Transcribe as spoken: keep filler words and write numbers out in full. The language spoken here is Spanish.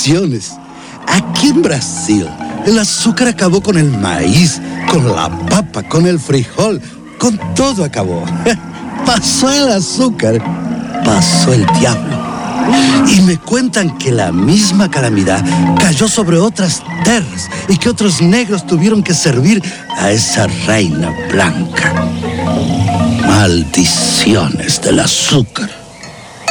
maldiciones. Aquí en Brasil, el azúcar acabó con el maíz, con la papa, con el frijol, con todo acabó. Pasó el azúcar, pasó el diablo. Y me cuentan que la misma calamidad cayó sobre otras tierras y que otros negros tuvieron que servir a esa reina blanca. Maldiciones del azúcar.